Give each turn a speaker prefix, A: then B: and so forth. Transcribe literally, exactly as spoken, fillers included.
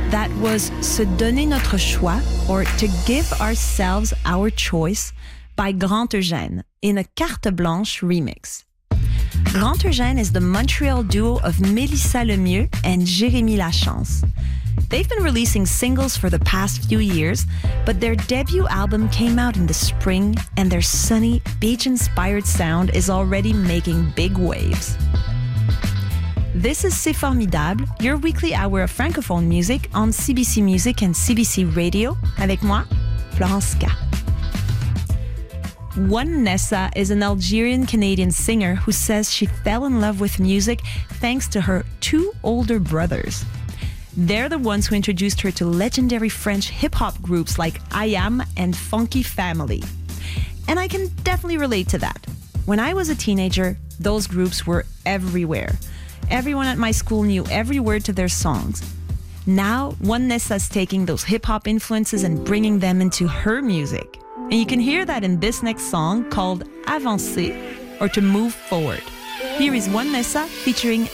A: That was Se donner notre choix, or To give ourselves our choice, by Grand Eugène in a Carte Blanche remix. Grand Eugène is the Montreal duo of Mélissa Lemieux and Jérémy Lachance. They've been releasing singles for the past few years, but their debut album came out in the spring, and their sunny, beach-inspired sound is already making big waves. This is C'est Formidable, your weekly hour of francophone music on C B C Music and C B C Radio, avec moi, Florence K. One Nessa is an Algerian-Canadian singer who says she fell in love with music thanks to her two older brothers. They're the ones who introduced her to legendary French hip-hop groups like I Am and Funky Family. And I can definitely relate to that. When I was a teenager, those groups were everywhere. Everyone at my school knew every word to their songs. Now, One Nessa's taking those hip-hop influences and bringing them into her music. And you can hear that in this next song called Avancer, or To Move Forward. Here is One Nessa featuring